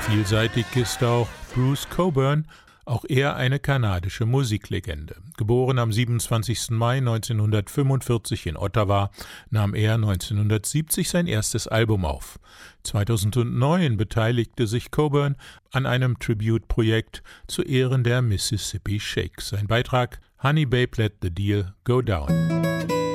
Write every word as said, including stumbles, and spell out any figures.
Vielseitig ist auch Bruce Cockburn, auch er eine kanadische Musiklegende. Geboren am siebenundzwanzigsten Mai neunzehnhundertfünfundvierzig in Ottawa, nahm er neunzehnhundertsiebzig sein erstes Album auf. zweitausendneun beteiligte sich Cockburn an einem Tribute-Projekt zu Ehren der Mississippi Sheiks. Sein Beitrag: Honey Babe Let the Deal Go Down.